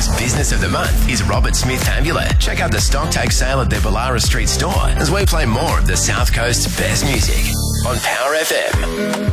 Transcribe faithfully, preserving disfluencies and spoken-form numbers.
F's Business of the Month is Robert Smith Amulet. Check out the stock take sale at their Ballara Street store as we play more of the South Coast's best music on Power F M.